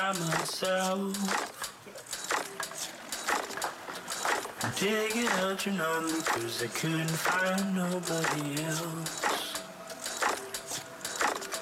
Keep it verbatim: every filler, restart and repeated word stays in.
by myself. I'm digging out your number cause I couldn't find nobody else.